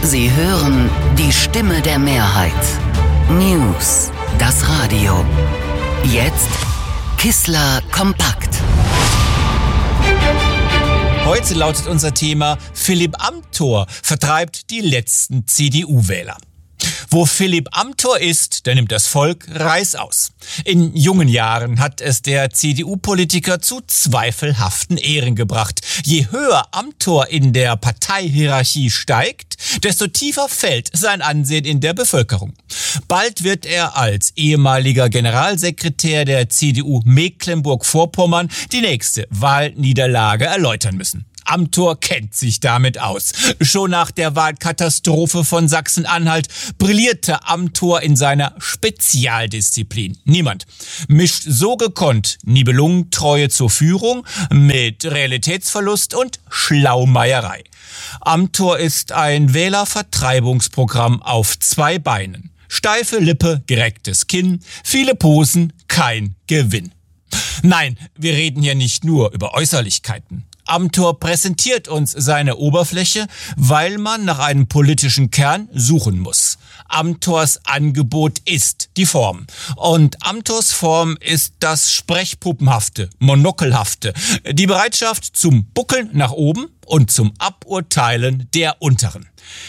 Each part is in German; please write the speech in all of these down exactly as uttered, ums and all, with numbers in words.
Sie hören die Stimme der Mehrheit. News, das Radio. Jetzt Kissler kompakt. Heute lautet unser Thema: Philipp Amthor vertreibt die letzten C D U-Wähler. Wo Philipp Amthor ist, da nimmt das Volk Reißaus. In jungen Jahren hat es der C D U-Politiker zu zweifelhaften Ehren gebracht. Je höher Amthor in der Parteihierarchie steigt, desto tiefer fällt sein Ansehen in der Bevölkerung. Bald wird er als ehemaliger Generalsekretär der C D U Mecklenburg-Vorpommern die nächste Wahlniederlage erläutern müssen. Amthor kennt sich damit aus. Schon nach der Wahlkatastrophe von Sachsen-Anhalt brillierte Amthor in seiner Spezialdisziplin. Niemand mischt so gekonnt Nibelungentreue zur Führung mit Realitätsverlust und Schlaumeierei. Amthor ist ein Wählervertreibungsprogramm auf zwei Beinen. Steife Lippe, gerecktes Kinn, viele Posen, kein Gewinn. Nein, wir reden hier nicht nur über Äußerlichkeiten. Amthor präsentiert uns seine Oberfläche, weil man nach einem politischen Kern suchen muss. Amthors Angebot ist die Form. Und Amthors Form ist das Sprechpuppenhafte, Monokelhafte, die Bereitschaft zum Buckeln nach oben und zum Aburteilen der Unteren.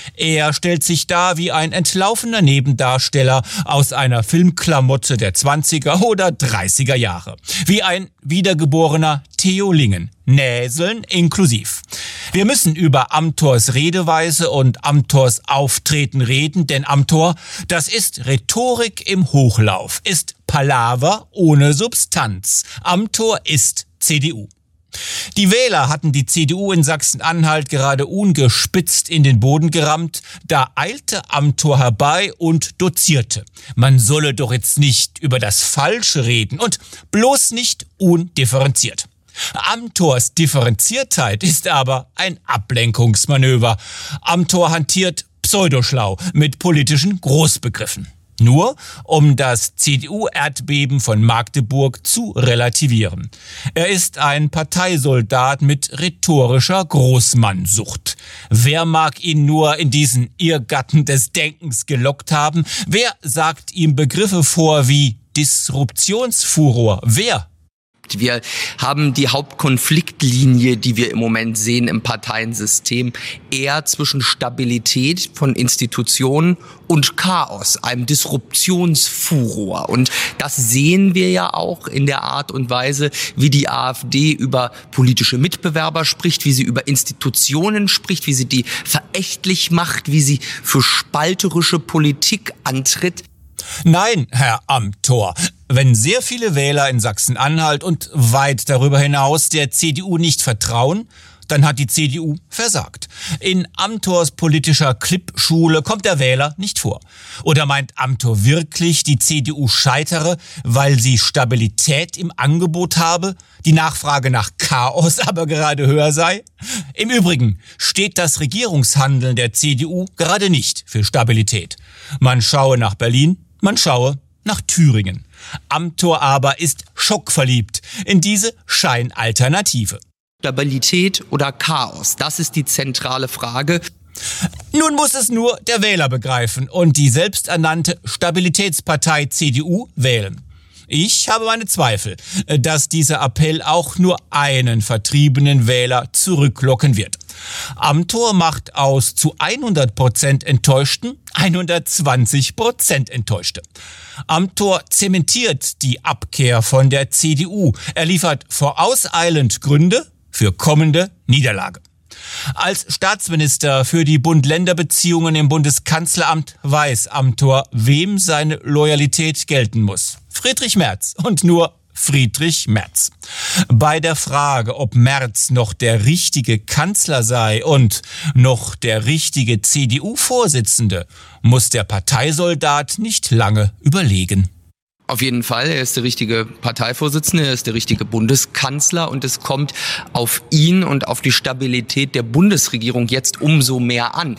Er stellt sich dar wie ein entlaufener Nebendarsteller aus einer Filmklamotte der zwanziger oder dreißiger Jahre. Wie ein wiedergeborener Theo Lingen. Näseln inklusiv. Wir müssen über Amthors Redeweise und Amthors Auftreten reden, denn Amthor, das ist Rhetorik im Hochlauf, ist Palaver ohne Substanz. Amthor ist C D U. Die Wähler hatten die C D U in Sachsen-Anhalt gerade ungespitzt in den Boden gerammt. Da eilte Amthor herbei und dozierte: Man solle doch jetzt nicht über das Falsche reden und bloß nicht undifferenziert. Amthors Differenziertheit ist aber ein Ablenkungsmanöver. Amthor hantiert pseudoschlau mit politischen Großbegriffen. Nur um das C D U-Erdbeben von Magdeburg zu relativieren. Er ist ein Parteisoldat mit rhetorischer Großmannsucht. Wer mag ihn nur in diesen Irrgarten des Denkens gelockt haben? Wer sagt ihm Begriffe vor wie Disruptionsfuror? Wer? Wir haben die Hauptkonfliktlinie, die wir im Moment sehen im Parteiensystem, eher zwischen Stabilität von Institutionen und Chaos, einem Disruptionsfuror. Und das sehen wir ja auch in der Art und Weise, wie die AfD über politische Mitbewerber spricht, wie sie über Institutionen spricht, wie sie die verächtlich macht, wie sie für spalterische Politik antritt. Nein, Herr Amthor, wenn sehr viele Wähler in Sachsen-Anhalt und weit darüber hinaus der C D U nicht vertrauen, dann hat die C D U versagt. In Amthors politischer Clipschule kommt der Wähler nicht vor. Oder meint Amthor wirklich, die C D U scheitere, weil sie Stabilität im Angebot habe, die Nachfrage nach Chaos aber gerade höher sei? Im Übrigen steht das Regierungshandeln der C D U gerade nicht für Stabilität. Man schaue nach Berlin, man schaue nach Thüringen. Amthor aber ist schockverliebt in diese Scheinalternative. Stabilität oder Chaos, das ist die zentrale Frage. Nun muss es nur der Wähler begreifen und die selbsternannte Stabilitätspartei C D U wählen. Ich habe meine Zweifel, dass dieser Appell auch nur einen vertriebenen Wähler zurücklocken wird. Amthor macht aus zu hundert Prozent Enttäuschten hundertzwanzig Prozent Enttäuschte. Amthor zementiert die Abkehr von der C D U. Er liefert vorauseilend Gründe für kommende Niederlage. Als Staatsminister für die Bund-Länder-Beziehungen im Bundeskanzleramt weiß Amthor, wem seine Loyalität gelten muss. Friedrich Merz und nur Friedrich Merz. Bei der Frage, ob Merz noch der richtige Kanzler sei und noch der richtige C D U-Vorsitzende, muss der Parteisoldat nicht lange überlegen. Auf jeden Fall, er ist der richtige Parteivorsitzende, er ist der richtige Bundeskanzler und es kommt auf ihn und auf die Stabilität der Bundesregierung jetzt umso mehr an.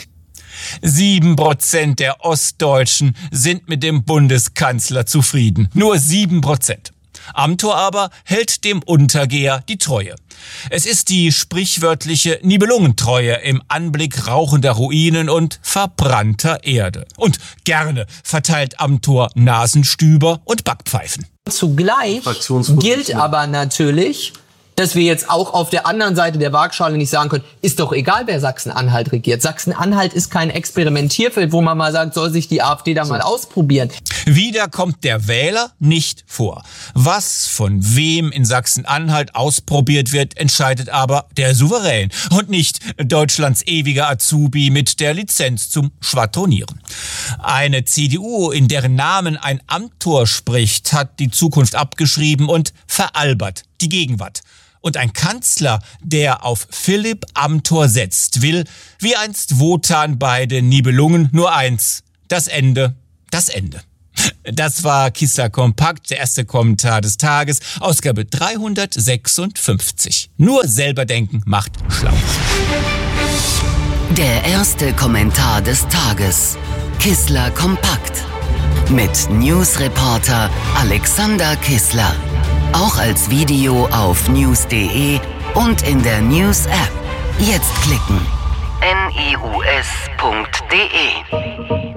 Sieben Prozent der Ostdeutschen sind mit dem Bundeskanzler zufrieden. Nur sieben Prozent. Amthor aber hält dem Untergeher die Treue. Es ist die sprichwörtliche Nibelungentreue im Anblick rauchender Ruinen und verbrannter Erde. Und gerne verteilt Amthor Nasenstüber und Backpfeifen. Zugleich gilt aber natürlich, dass wir jetzt auch auf der anderen Seite der Waagschale nicht sagen können, ist doch egal, wer Sachsen-Anhalt regiert. Sachsen-Anhalt ist kein Experimentierfeld, wo man mal sagt, soll sich die AfD da so mal ausprobieren. Wieder kommt der Wähler nicht vor. Was von wem in Sachsen-Anhalt ausprobiert wird, entscheidet aber der Souverän und nicht Deutschlands ewiger Azubi mit der Lizenz zum Schwadronieren. Eine C D U, in deren Namen ein Amthor spricht, hat die Zukunft abgeschrieben und veralbert die Gegenwart. Und ein Kanzler, der auf Philipp Amthor setzt, will, wie einst Wotan bei den Nibelungen, nur eins: das Ende, das Ende. Das war Kissler Kompakt, der erste Kommentar des Tages, Ausgabe dreihundertsechsundfünfzig. Nur selber denken macht schlau. Der erste Kommentar des Tages. Kissler Kompakt. Mit Newsreporter Alexander Kissler. Auch als Video auf news punkt de und in der News-App. Jetzt klicken. news punkt de